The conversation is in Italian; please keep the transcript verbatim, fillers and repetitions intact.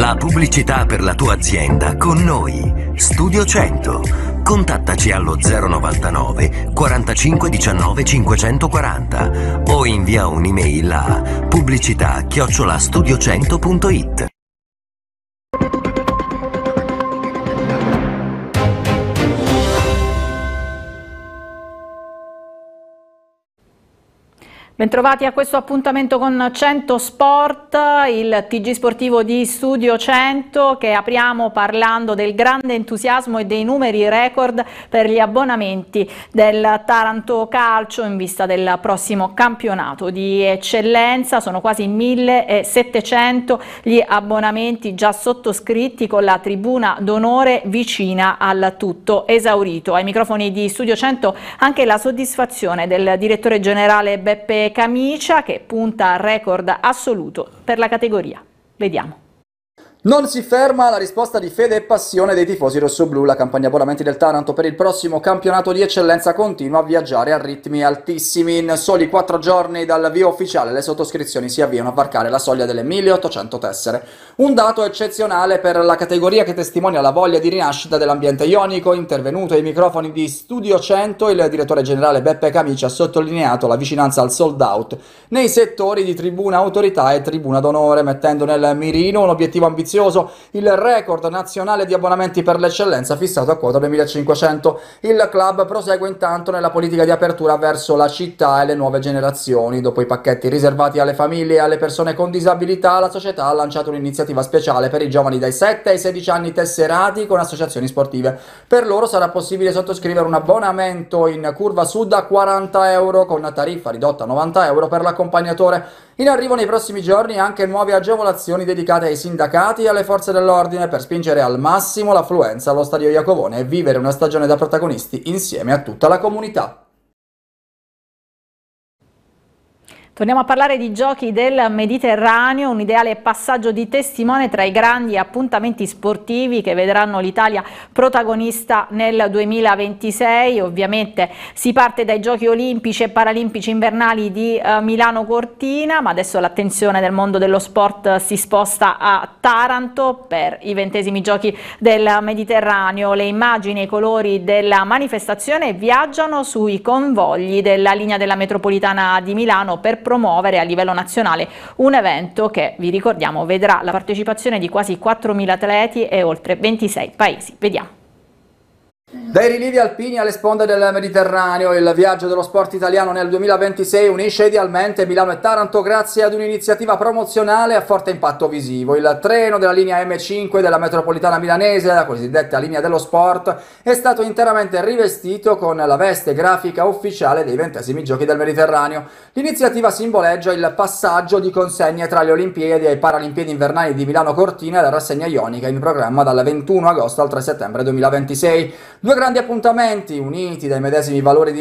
La pubblicità per la tua azienda con noi. Studio cento. Contattaci allo zero novantanove quarantacinque diciannove cinquecentoquaranta o invia un'email a pubblicità chiocciola studiocento punto it. Bentrovati a questo appuntamento con cento Sport, il T G sportivo di Studio cento, che apriamo parlando del grande entusiasmo e dei numeri record per gli abbonamenti del Taranto Calcio in vista del prossimo campionato di eccellenza. Sono quasi millesettecento gli abbonamenti già sottoscritti, con la tribuna d'onore vicina al tutto esaurito. Ai microfoni di Studio cento anche la soddisfazione del direttore generale Beppe Camicia, che punta al record assoluto per la categoria. Vediamo. Non si ferma la risposta di fede e passione dei tifosi rossoblù. La campagna abbonamenti del Taranto per il prossimo campionato di eccellenza continua a viaggiare a ritmi altissimi. In soli quattro giorni dall'avvio ufficiale le sottoscrizioni si avviano a varcare la soglia delle milleottocento tessere. Un dato eccezionale per la categoria, che testimonia la voglia di rinascita dell'ambiente ionico. Intervenuto ai microfoni di Studio cento, il direttore generale Beppe Camicia ha sottolineato la vicinanza al sold out nei settori di tribuna autorità e tribuna d'onore, mettendo nel mirino un obiettivo ambizioso: il record nazionale di abbonamenti per l'eccellenza fissato a quota duemilacinquecento. Il club prosegue intanto nella politica di apertura verso la città e le nuove generazioni. Dopo i pacchetti riservati alle famiglie e alle persone con disabilità, la società ha lanciato un'iniziativa speciale per i giovani dai sette ai sedici anni tesserati con associazioni sportive. Per loro sarà possibile sottoscrivere un abbonamento in curva sud a quaranta euro, con tariffa ridotta a novanta euro per l'accompagnatore. In arrivo nei prossimi giorni anche nuove agevolazioni dedicate ai sindacati e alle forze dell'ordine, per spingere al massimo l'affluenza allo stadio Iacovone e vivere una stagione da protagonisti insieme a tutta la comunità. Torniamo a parlare di giochi del Mediterraneo, un ideale passaggio di testimone tra i grandi appuntamenti sportivi che vedranno l'Italia protagonista nel duemilaventisei. Ovviamente si parte dai Giochi Olimpici e Paralimpici invernali di eh, Milano Cortina, ma adesso l'attenzione del mondo dello sport si sposta a Taranto per i ventesimi Giochi del Mediterraneo. Le immagini e i colori della manifestazione viaggiano sui convogli della linea della metropolitana di Milano per promuovere a livello nazionale un evento che, vi ricordiamo, vedrà la partecipazione di quasi quattromila atleti e oltre ventisei paesi. Vediamo. Dai rilievi alpini alle sponde del Mediterraneo, il viaggio dello sport italiano nel duemilaventisei unisce idealmente Milano e Taranto grazie ad un'iniziativa promozionale a forte impatto visivo. Il treno della linea M cinque della metropolitana milanese, la cosiddetta linea dello sport, è stato interamente rivestito con la veste grafica ufficiale dei ventesimi Giochi del Mediterraneo. L'iniziativa simboleggia il passaggio di consegne tra le Olimpiadi e i Paralimpiadi invernali di Milano Cortina e la rassegna ionica in programma dal ventuno agosto al tre settembre duemilaventisei. Due grandi appuntamenti uniti dai medesimi valori di